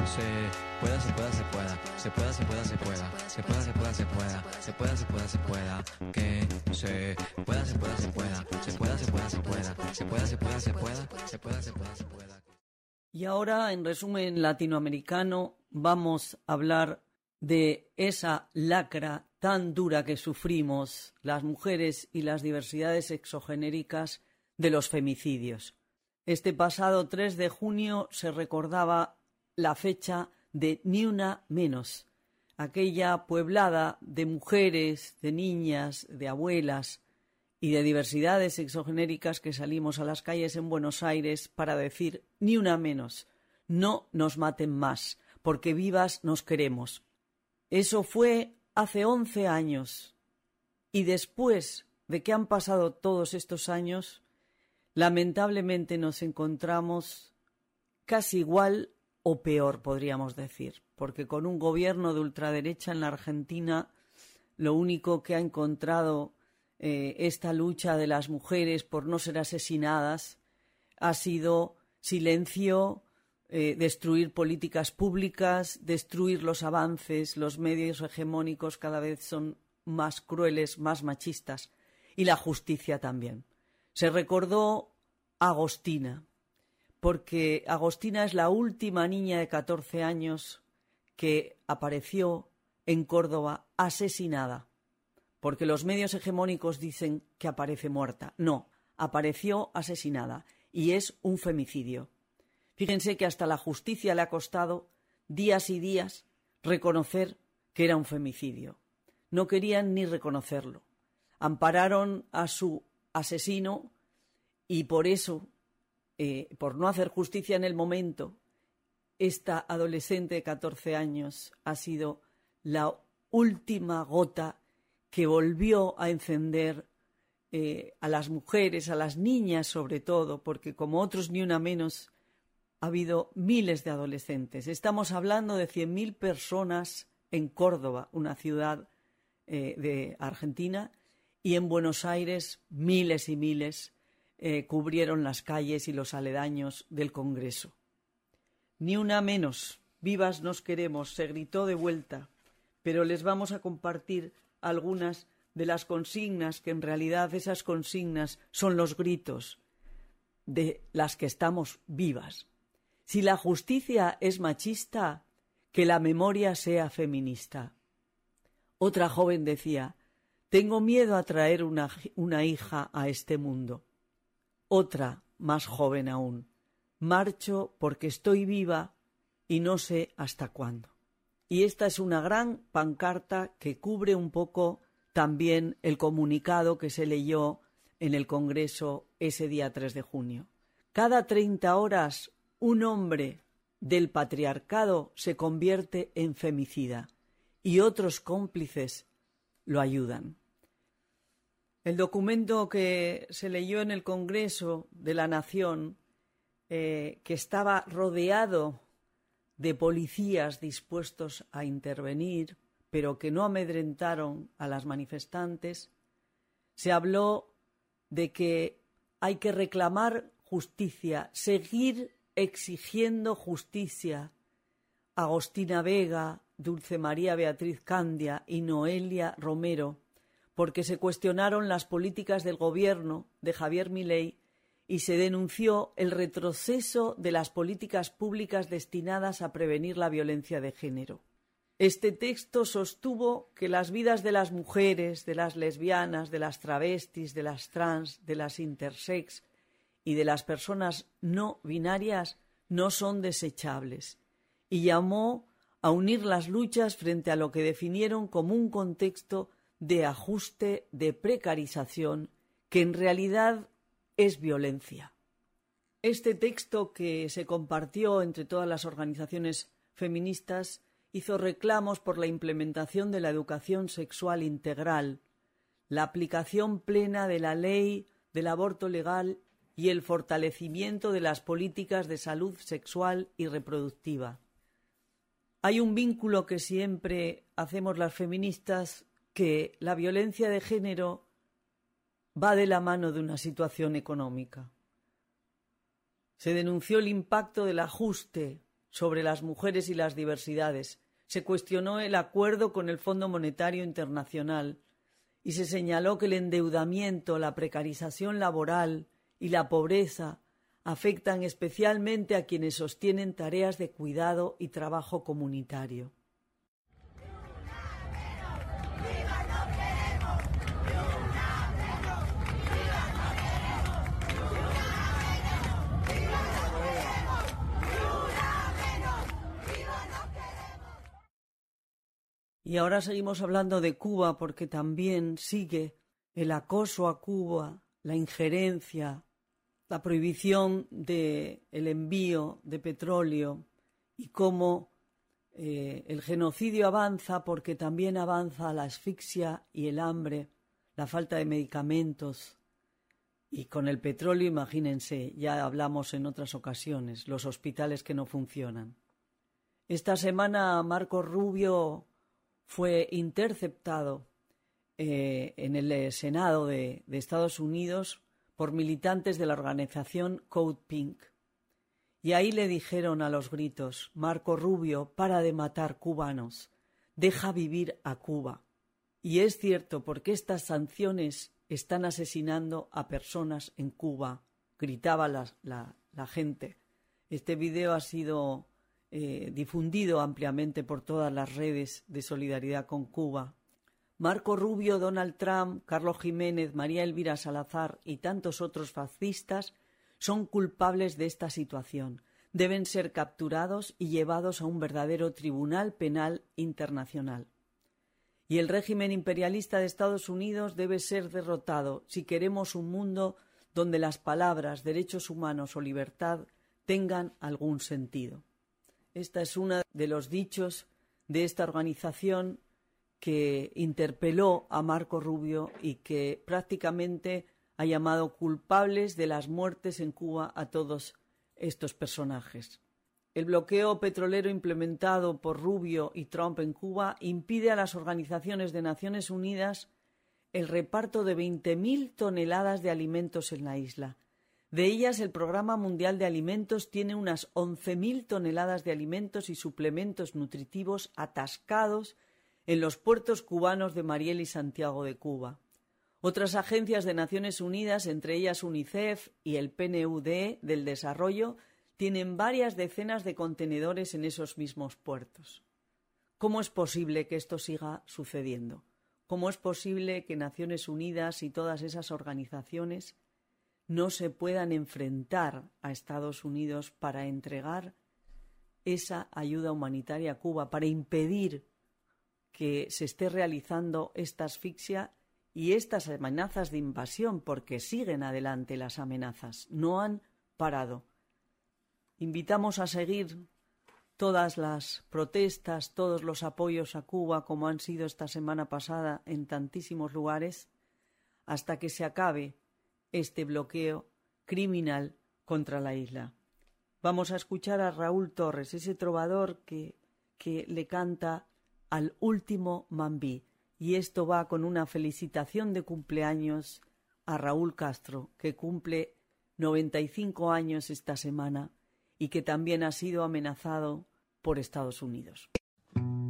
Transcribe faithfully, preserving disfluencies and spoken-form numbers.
se pueda, se pueda, se pueda, se pueda, se pueda, se pueda, se pueda, se pueda, se pueda, se pueda, se pueda, se pueda, que se pueda, se pueda, se pueda, se pueda, se pueda, se pueda, se pueda, se pueda, se pueda, se pueda, se pueda, se pueda. Y ahora, en resumen latinoamericano, vamos a hablar de esa lacra tan dura que sufrimos las mujeres y las diversidades sexogenéricas de los femicidios. Este pasado tres de junio se recordaba la fecha de Ni Una Menos, aquella pueblada de mujeres, de niñas, de abuelas y de diversidades sexogenéricas que salimos a las calles en Buenos Aires para decir ni una menos, no nos maten más, porque vivas nos queremos. Eso fue hace once años, y después de que han pasado todos estos años, lamentablemente nos encontramos casi igual o peor, podríamos decir, porque con un gobierno de ultraderecha en la Argentina, lo único que ha encontrado eh, esta lucha de las mujeres por no ser asesinadas ha sido silencio, eh, destruir políticas públicas, destruir los avances, los medios hegemónicos cada vez son más crueles, más machistas, y la justicia también. Se recordó a Agostina, porque Agostina es la última niña de catorce años que apareció en Córdoba asesinada, porque los medios hegemónicos dicen que aparece muerta. No, apareció asesinada, y es un femicidio. Fíjense que hasta la justicia le ha costado días y días reconocer que era un femicidio. No querían ni reconocerlo. Ampararon a su asesino y por eso, eh, por no hacer justicia en el momento, esta adolescente de catorce años ha sido la última gota que volvió a encender eh, a las mujeres, a las niñas sobre todo, porque como otros ni una menos, ha habido miles de adolescentes. Estamos hablando de cien mil personas en Córdoba, una ciudad eh, de Argentina, y en Buenos Aires miles y miles eh, cubrieron las calles y los aledaños del Congreso. Ni una menos, vivas nos queremos, se gritó de vuelta, pero les vamos a compartir algunas de las consignas, que en realidad esas consignas son los gritos de las que estamos vivas. Si la justicia es machista, que la memoria sea feminista. Otra joven decía, tengo miedo a traer una, una hija a este mundo. Otra, más joven aún, marcho porque estoy viva y no sé hasta cuándo. Y esta es una gran pancarta que cubre un poco también el comunicado que se leyó en el Congreso ese día tres de junio. Cada treinta horas un hombre del patriarcado se convierte en femicida y otros cómplices lo ayudan. El documento que se leyó en el Congreso de la Nación, eh, que estaba rodeado de policías dispuestos a intervenir, pero que no amedrentaron a las manifestantes, se habló de que hay que reclamar justicia, seguir exigiendo justicia. Agostina Vega, Dulce María Beatriz Candia y Noelia Romero, porque se cuestionaron las políticas del gobierno de Javier Milei y se denunció el retroceso de las políticas públicas destinadas a prevenir la violencia de género. Este texto sostuvo que las vidas de las mujeres, de las lesbianas, de las travestis, de las trans, de las intersex y de las personas no binarias no son desechables, y llamó a unir las luchas frente a lo que definieron como un contexto de ajuste, de precarización, que en realidad es violencia. Este texto, que se compartió entre todas las organizaciones feministas, hizo reclamos por la implementación de la educación sexual integral, la aplicación plena de la ley del aborto legal y el fortalecimiento de las políticas de salud sexual y reproductiva. Hay un vínculo que siempre hacemos las feministas, que la violencia de género va de la mano de una situación económica. Se denunció el impacto del ajuste sobre las mujeres y las diversidades. Se cuestionó el acuerdo con el Fondo Monetario Internacional y se señaló que el endeudamiento, la precarización laboral y la pobreza afectan especialmente a quienes sostienen tareas de cuidado y trabajo comunitario. Y ahora seguimos hablando de Cuba porque también sigue el acoso a Cuba, la injerencia, la prohibición del envío de petróleo y cómo eh, el genocidio avanza porque también avanza la asfixia y el hambre, la falta de medicamentos. Y con el petróleo, imagínense, ya hablamos en otras ocasiones, los hospitales que no funcionan. Esta semana Marco Rubio fue interceptado eh, en el Senado de, de Estados Unidos por militantes de la organización Code Pink. Y ahí le dijeron a los gritos: Marco Rubio, para de matar cubanos, deja vivir a Cuba. Y es cierto, porque estas sanciones están asesinando a personas en Cuba, gritaba la, la, la gente. Este video ha sido Eh, difundido ampliamente por todas las redes de solidaridad con Cuba. Marco Rubio, Donald Trump, Carlos Jiménez, María Elvira Salazar y tantos otros fascistas son culpables de esta situación. Deben ser capturados y llevados a un verdadero tribunal penal internacional. Y el régimen imperialista de Estados Unidos debe ser derrotado si queremos un mundo donde las palabras derechos humanos o libertad tengan algún sentido. Esta es uno de los dichos de esta organización que interpeló a Marco Rubio y que prácticamente ha llamado culpables de las muertes en Cuba a todos estos personajes. El bloqueo petrolero implementado por Rubio y Trump en Cuba impide a las organizaciones de Naciones Unidas el reparto de veinte mil toneladas de alimentos en la isla. De ellas, el Programa Mundial de Alimentos tiene unas once mil toneladas de alimentos y suplementos nutritivos atascados en los puertos cubanos de Mariel y Santiago de Cuba. Otras agencias de Naciones Unidas, entre ellas UNICEF y el P N U D del Desarrollo, tienen varias decenas de contenedores en esos mismos puertos. ¿Cómo es posible que esto siga sucediendo? ¿Cómo es posible que Naciones Unidas y todas esas organizaciones no se puedan enfrentar a Estados Unidos para entregar esa ayuda humanitaria a Cuba, para impedir que se esté realizando esta asfixia y estas amenazas de invasión, porque siguen adelante las amenazas, no han parado? Invitamos a seguir todas las protestas, todos los apoyos a Cuba, como han sido esta semana pasada en tantísimos lugares, hasta que se acabe este bloqueo criminal contra la isla. Vamos a escuchar a Raúl Torres, ese trovador que, que le canta al último mambí. Y esto va con una felicitación de cumpleaños a Raúl Castro, que cumple noventa y cinco años esta semana y que también ha sido amenazado por Estados Unidos.